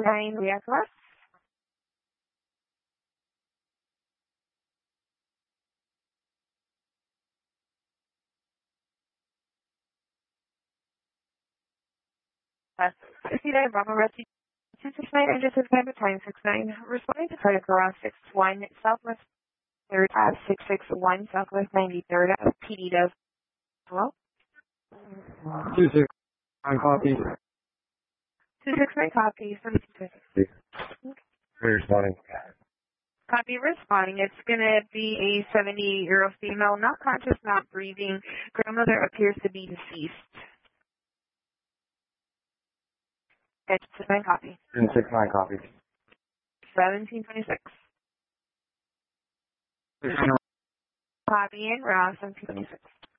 9 React West. Cedar Bravo Rescue 269 and just time at time 69. Responding to cardiac around 61 Southwest 3rd at 661 Southwest 93rd at PD does. Hello? 269 copy. 269 copy. 32. Responding. Copy responding. It's going to be a 70-year-old female, not conscious, not breathing. Grandmother appears to be deceased. Okay, 269 copy. 269 copy. 1726. Copy in round 1726.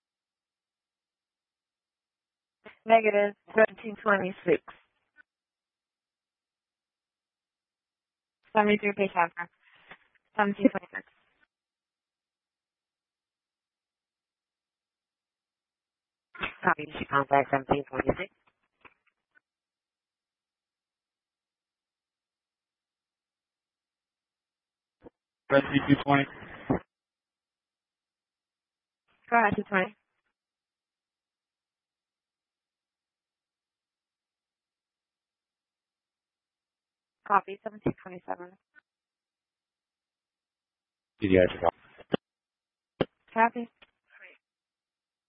Negative 1726. 73 page after. 1726. Copy. She contact 1726. Rescue 220. Go ahead, 220. Copy 1727. Pediatric. Copy.